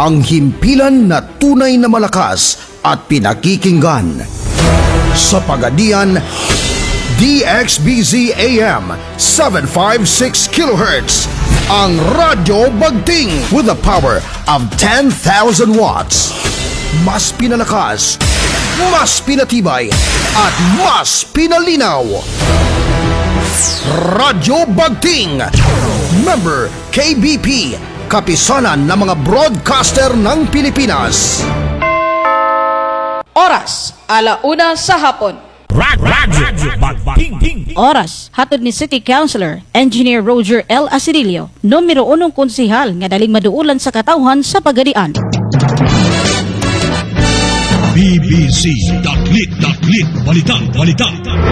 ang himpilan na tunay na malakas at pinakikinggan. Sa Pagadian, DXBZ AM 756 kHz, ang Radyo Bagting with the power of 10,000 watts. Mas pinalakas, mas pinatibay, at mas pinalinaw. Radyo Bagting, member KBP, kapisanan ng mga broadcaster ng Pilipinas. Oras, 1:00 sa hapon. Radyo Bagting. Oras, hatod ni City Councilor Engineer Roger L. Asidilio, numero 1 konsehal nga daling maduulan sa katawhan sa Pagadian. BBC.lit. Balita.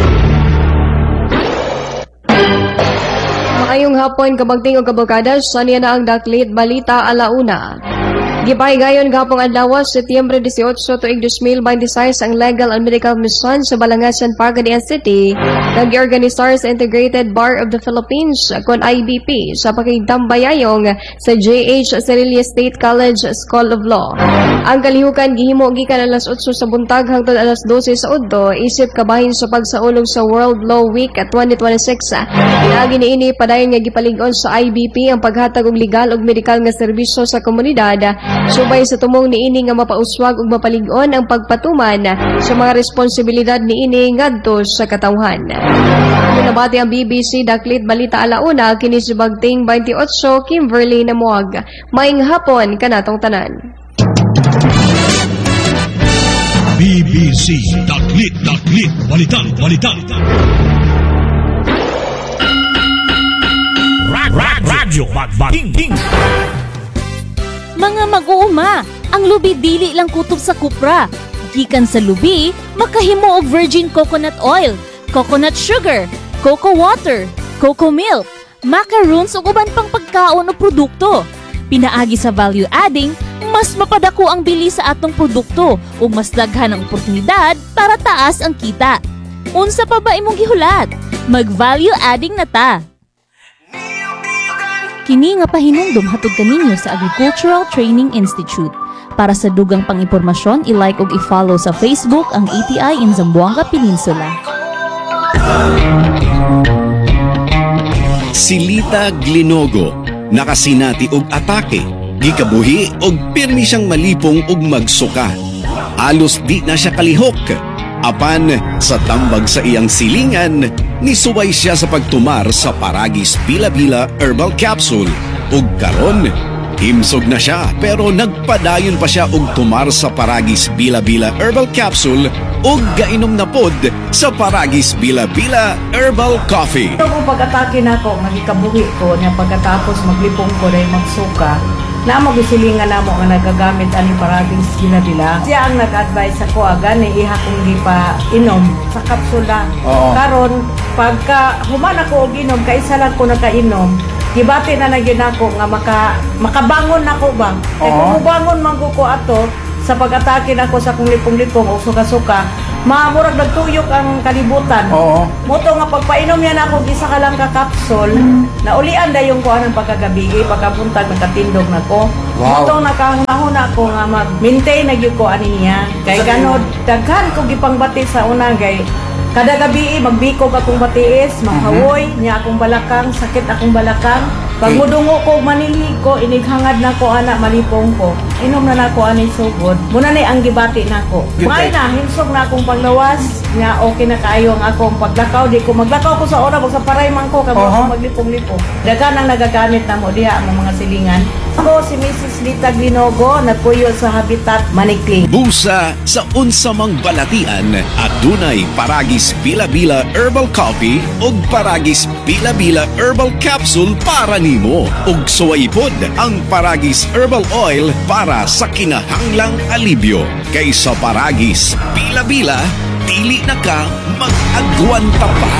Maayong hapon kabagting o kabukadas, saniya na ang daklit balita 1:00. Gipahigayon gapong adlaw Setyembre 18 tuig 2026 ang Legal and Medical Mission sa Balangasan, Pagadian City nag-organisar sa Integrated Bar of the Philippines kon IBP sa pakigtambayayong sa JH Cerilla State College School of Law. Ang kalihukan gihimo gikan alas 8 sa buntag hangtod alas 12 sa udto isip kabahin sa pagsaulog sa World Law Week 2026. Pinagi niini padayon nga gipalig-on sa IBP ang paghatag og legal ug medikal nga serbisyo sa komunidad. Subay sa tumong niini nga mapauswag ug mapalig-on ang pagpatuman sa mga responsibilidad niini ngadto sa katawhan. Nabati ang BBC daklit balita 1:00 kini si Bagting 28 Kimberly Namuag. Maayong hapon kanatong tanan. BBC.lit. Balita. Radyo Bagting. Mga mag-uuma, ang lubi dili lang kutob sa kupra. Gikan sa lubi, makahimo og virgin coconut oil, coconut sugar, cocoa water, cocoa milk, macaroons ug uban pang pagkaon o produkto. Pinaagi sa value adding, mas mapadako ang bili sa atong produkto ug mas daghan ang oportunidad para taas ang kita. Unsa pa ba imong gihulat? Mag-value adding na ta. Kini nga pahinumdom hatod kaninyo sa Agricultural Training Institute. Para sa dugang pang-impormasyon, i-like ug i-follow sa Facebook ang ATI in Zamboanga Peninsula. Silita Glinogo, nakasinati og atake, gikabuhi og pirmi siyang malipong og magsuka. Alos di na siya kalihok. Apan sa tambag sa iyang silingan, nisuway siya sa pagtumar sa Paragis Bila-Bila Herbal Capsule. Ug karon, himsog na siya pero nagpadayon pa siya og tumar sa Paragis Bila-Bila Herbal Capsule ug gainom na pod sa Paragis Bila-Bila Herbal Coffee. Ito kung pag-atake na ako, magikabuhi ko niya pagkatapos maglipong ko na magsuka, na magisilingan na mo nga nagagamit ani Paragis Bila-Bila. Siya ang nag-advise ako gani iha kong di pa inom sa kapsula. Karon pagka human ako og inom, kaisa lang ko nakainom, gibati na nagyan ako nga makabangon nako ba. Kaya kung mubangon man ko ato sa pag-atake nako sa kung lipong-lipong o suka-suka, maamurag nagtuyok ang kalibutan. Moto nga pagpainom yan ako isa ka lang ka kapsul, naulian dayon ko anang pagkagabi, pagkapuntag nagkatindog na ko. Moto nakahunahon ako nga mag-maintain na gyud ko ani niya. Kay ganod daghan ko gipangbati sa una gay kada gabi magbikog akong batiis, maghawoy niya akong balakang, sakit akong balakang. Pag mudungo ko, manili ko, inighangad na ko, anak, malipong ko. Inom na na ko, ani sugod. Muna na ang gibati na ko. May na, hinsog na akong paglawas. Nga, okay na kayo ang akong paglakaw. Di ko maglakaw ko sa oras, sa paray man ko, kamo ako maglipong-lipong. Dagan ang nagagamit na mo diha ang mga silingan. Ako si Mrs. Lita Glinogo, nagpuyo sa Habitat Manikling. Busa sa unsamang balatian at dunay Paragis Bila-Bila Herbal Coffee ug Paragis Bila-Bila Herbal Capsule para nimo. Ug suwaypod ang Paragis Herbal Oil para sa kinahanglang alibyo. Kaysa Paragis Bila-Bila, dili na ka mag-agwanta pa.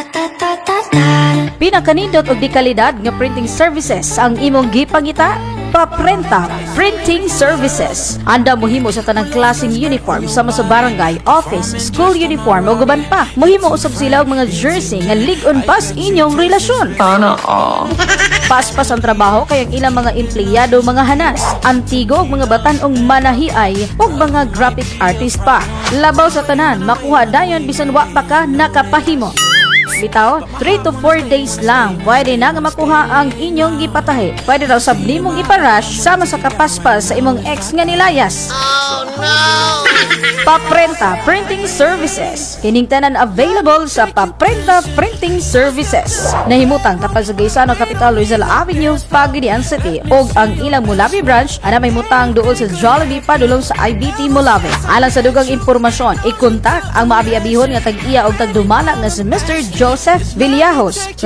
Pinakanindot og di kalidad nga printing services ang imong gipangita. Paprenta Printing Services. Anda mohimo sa tanang klaseng uniform sama sa barangay, office, school uniform o guban pa. Mohimo usab sila og mga jersey nga lig-on pas inyong relasyon. Paspas ang trabaho kay ang ilang mga empleyado mga hanas, antigo ug mga batanong manahiay ug mga graphic artist pa. Labaw sa tanan, makuha dayon bisan wa pa ka nakapahimo. Bitaw, 3 to 4 days lang pwede na nga makuha ang inyong gipatahi. Pwede raw sabli mong iparush sama sa kapaspas sa imong ex nga nilayas. Oh no! Paprenta Printing Services. Kining tanan available sa Paprenta Printing Services. Nahimutang tapos sa Gaisano Capital Rizal Avenue, Pagadian City ug ang ilang Mulawi branch ana may mutang duol sa Jollibee padulong sa IBT Mulawi. Alang sa dugang impormasyon, i-contact ang maabi-abihon nga tag-iya ug tagdumala nga si Mr. Joseph Villajos sa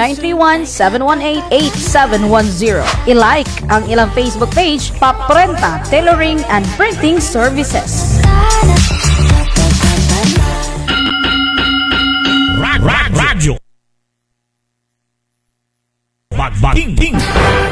0931-718-8710. I-like ang ilang Facebook page, Paprenta Tailoring and Printing Services. Radyo Bagbating